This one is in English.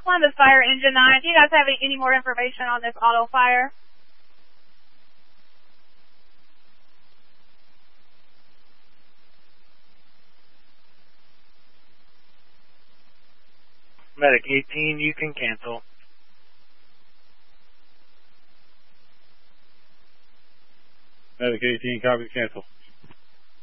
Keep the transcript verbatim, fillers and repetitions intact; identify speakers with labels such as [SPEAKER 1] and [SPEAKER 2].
[SPEAKER 1] Columbus Fire Engine nine. Do you guys have any, any more information on this auto fire?
[SPEAKER 2] Medic eighteen, you can cancel.
[SPEAKER 3] Medic eighteen, copy, cancel.